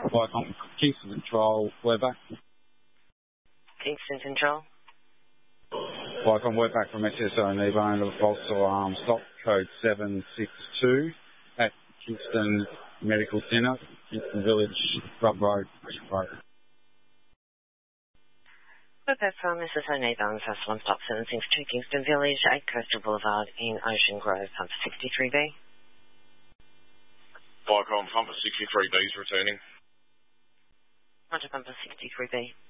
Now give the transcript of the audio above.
Viacom Kingston Control, we're back. Kingston Control. Viacom, we're back from SSO Nebane of false alarm, stock code 762 at Kingston Medical Centre, Kingston Village, Grub Road, Ocean Road. We're back from SSO Nebane, first one stop 762 Kingston Village, 8 Coastal Boulevard in Ocean Grove, pump 63B. Viacom, pumper 63B is returning. Roger, pumper 63B.